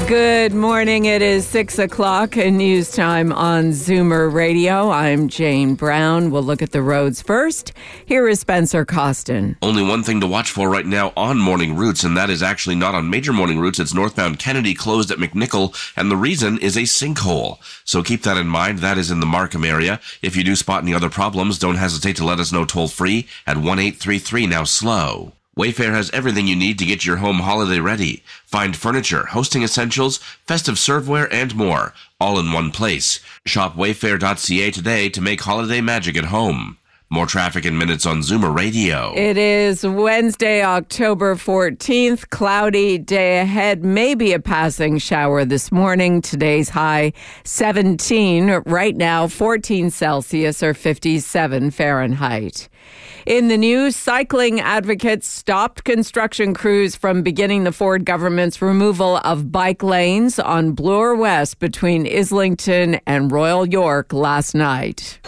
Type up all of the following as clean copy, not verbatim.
Good morning. It is 6 o'clock news time on Zoomer Radio. I'm Jane Brown. We'll look at the roads first. Here is Spencer Costin. Only one thing to watch for right now on morning routes, and that is actually not on major morning routes. It's northbound Kennedy closed at McNichol, and the reason is a sinkhole. So keep that in mind. That is in the Markham area. If you do spot any other problems, don't hesitate to let us know toll-free at 1-833 now slow. Wayfair has everything you need to get your home holiday ready. Find furniture, hosting essentials, festive serveware, and more, all in one place. Shop wayfair.ca today to make holiday magic at home. More traffic in minutes on Zoomer Radio. It is Wednesday, October 14th. Cloudy day ahead. Maybe a passing shower this morning. Today's high 17. Right now, 14 Celsius or 57 Fahrenheit. In the news, cycling advocates stopped construction crews from beginning the Ford government's removal of bike lanes on Bloor West between Islington and Royal York last night.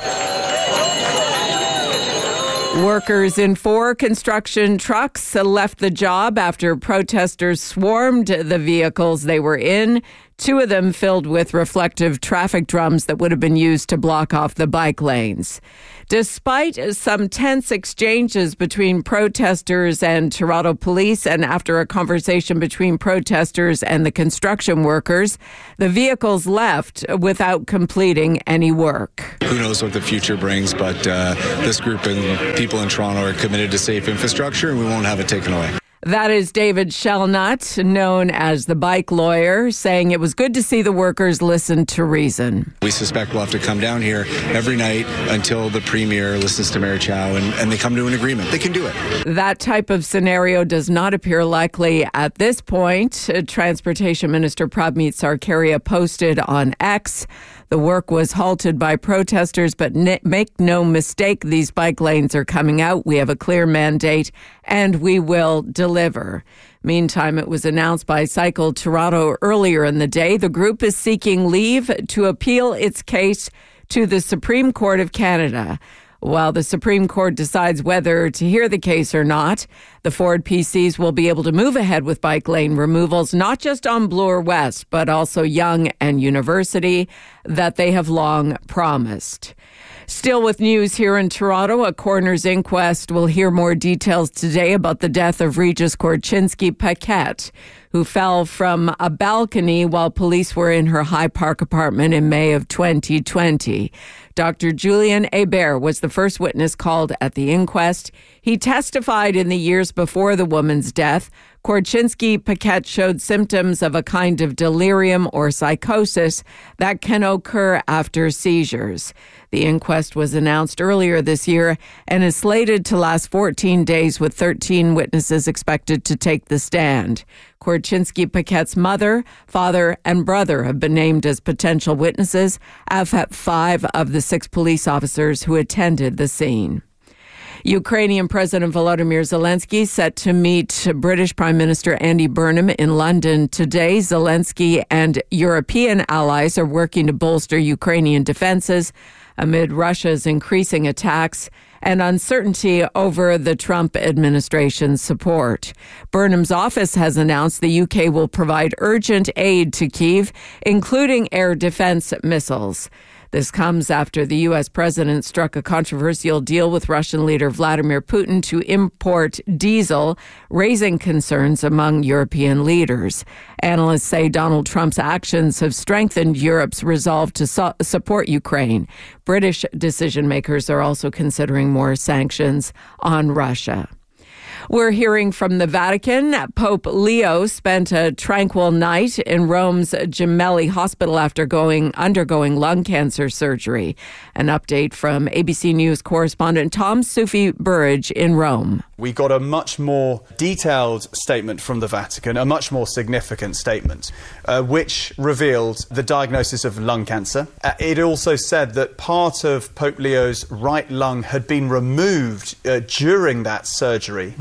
Workers in 4 construction trucks left the job after protesters swarmed the vehicles they were in. 2 of them filled with reflective traffic drums that would have been used to block off the bike lanes. Despite some tense exchanges between protesters and Toronto police, and after a conversation between protesters and the construction workers, the vehicles left without completing any work. Who knows what the future brings, but this group and people in Toronto are committed to safe infrastructure, and we won't have it taken away. That is David Shellnut, known as the bike lawyer, saying it was good to see the workers listen to reason. We suspect we'll have to come down here every night until the Premier listens to Mayor Chow and they come to an agreement. They can do it. That type of scenario does not appear likely at this point. Transportation Minister Prabmeet Sarkaria posted on X. The work was halted by protesters, but make no mistake, these bike lanes are coming out. We have a clear mandate, and we will deliver. Meantime, it was announced by Cycle Toronto earlier in the day. The group is seeking leave to appeal its case to the Supreme Court of Canada. While the Supreme Court decides whether to hear the case or not, the Ford PCs will be able to move ahead with bike lane removals, not just on Bloor West, but also Yonge and University, that they have long promised. Still with news here in Toronto, a coroner's inquest will hear more details today about the death of Regis Korchinski-Paquette, who fell from a balcony while police were in her High Park apartment in May of 2020. Dr. Julien Hébert was the first witness called at the inquest. He testified in the years before the woman's death. Korchinski-Paquette showed symptoms of a kind of delirium or psychosis that can occur after seizures. The inquest was announced earlier this year and is slated to last 14 days with 13 witnesses expected to take the stand. Korchinski-Paquette's mother, father, and brother have been named as potential witnesses, as have 5 of the 6 police officers who attended the scene. Ukrainian President Volodymyr Zelensky set to meet British Prime Minister Andy Burnham in London today. Zelensky and European allies are working to bolster Ukrainian defenses amid Russia's increasing attacks and uncertainty over the Trump administration's support. Burnham's office has announced the UK will provide urgent aid to Kyiv, including air defense missiles. This comes after the U.S. president struck a controversial deal with Russian leader Vladimir Putin to import diesel, raising concerns among European leaders. Analysts say Donald Trump's actions have strengthened Europe's resolve to support Ukraine. British decision makers are also considering more sanctions on Russia. We're hearing from the Vatican. Pope Leo spent a tranquil night in Rome's Gemelli Hospital after undergoing lung cancer surgery. An update from ABC News correspondent Tom Sufi Burridge in Rome. We got a much more detailed statement from the Vatican, a much more significant statement, which revealed the diagnosis of lung cancer. It also said that part of Pope Leo's right lung had been removed during that surgery.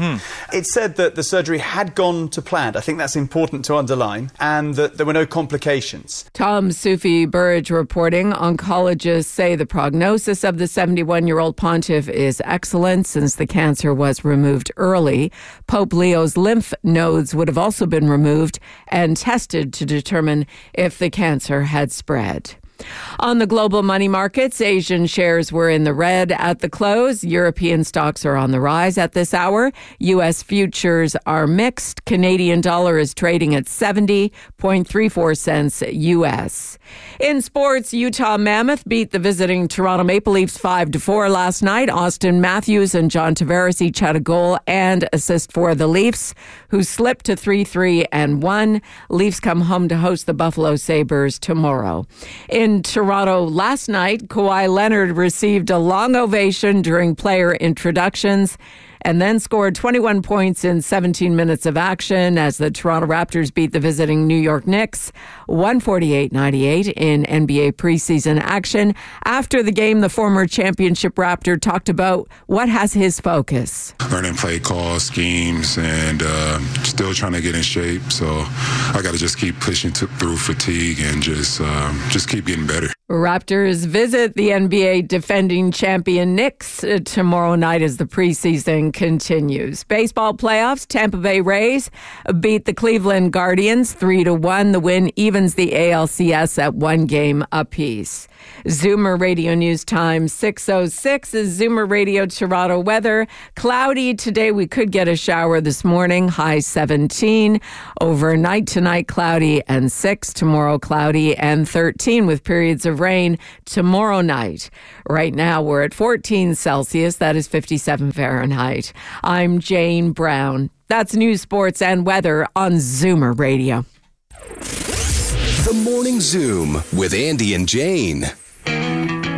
It said that the surgery had gone to plan. I think that's important to underline, and that there were no complications. Tom Sufi Burridge reporting. Oncologists say the prognosis of the 71-year-old pontiff is excellent since the cancer was removed early. Pope Leo's lymph nodes would have also been removed and tested to determine if the cancer had spread. On the global money markets, Asian shares were in the red at the close. European stocks are on the rise at this hour. U.S. futures are mixed. Canadian dollar is trading at 70.34 cents U.S. In sports, Utah Mammoth beat the visiting Toronto Maple Leafs 5-4 last night. Austin Matthews and John Tavares each had a goal and assist for the Leafs, who slipped to 3-3-1. Leafs come home to host the Buffalo Sabres tomorrow. In Toronto last night, Kawhi Leonard received a long ovation during player introductions and then scored 21 points in 17 minutes of action as the Toronto Raptors beat the visiting New York Knicks 148-98 in NBA preseason action. After the game, the former championship Raptor talked about what has his focus. Learning play calls, schemes, and still trying to get in shape. So I got to just keep pushing through fatigue and just keep getting better. Raptors visit the NBA defending champion Knicks tomorrow night as the preseason continues. Baseball playoffs, Tampa Bay Rays beat the Cleveland Guardians 3-1. The win evens the ALCS at 1 game apiece. Zoomer Radio News Time 6:06 is Zoomer Radio Toronto weather. Cloudy today. We could get a shower this morning. High 17. Overnight tonight, cloudy and 6. Tomorrow, cloudy and 13 with periods of rain tomorrow night. Right now, we're at 14 Celsius. That is 57 Fahrenheit. I'm Jane Brown. That's news, sports, and weather on Zoomer Radio. The Morning Zoom with Andy and Jane.